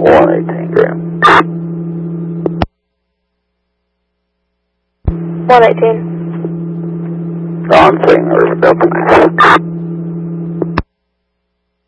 118 Graham. 118. On scene, or about the match.